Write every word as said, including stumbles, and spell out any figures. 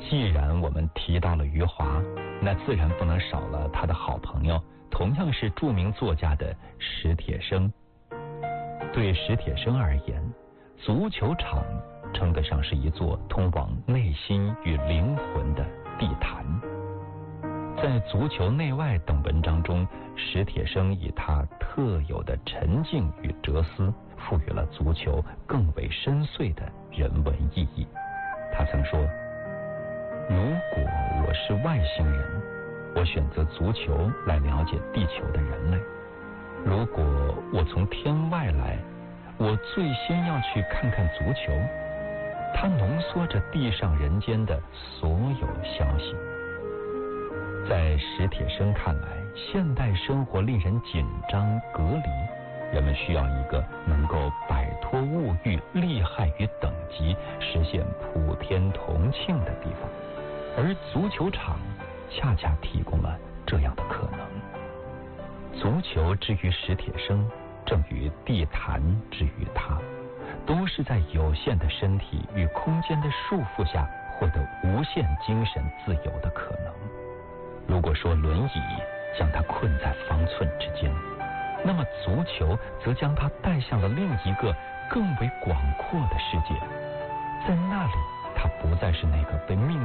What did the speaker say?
既然我们提到了余华，那自然不能少了他的好朋友，同样是著名作家的史铁生。对史铁生而言，足球场称得上是一座通往内心与灵魂的地坛。在足球内外等文章中，史铁生以他特有的沉静与哲思，赋予了足球更为深邃的人文意义。他曾说，如果我是外星人，我选择足球来了解地球的人类；如果我从天外来，我最先要去看看足球，它浓缩着地上人间的所有消息。在史铁生看来，现代生活令人紧张隔离，人们需要一个能够摆脱物欲、利害与等级，实现普天同庆的地方，而足球场恰恰提供了这样的可能。足球之于史铁生，正与地坛之于他，都是在有限的身体与空间的束缚下获得无限精神自由的可能。如果说轮椅将他困在方寸之间，那么足球则将他带向了另一个更为广阔的世界。在那里，他不再是那个被命